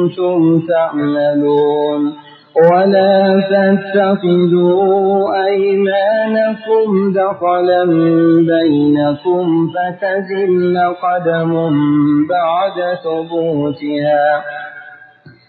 كنتم تعملون. ولا تتخذوا أيمانكم دخلا بينكم فتزل قدم بعد ثبوتها